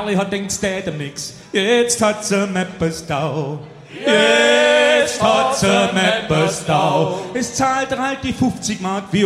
Charlie hat denkt, es tät ihm nix. Jetzt hat sie Mepperstau. Jetzt hat sie Mepperstau. Es zahlt er halt die 50 Mark wie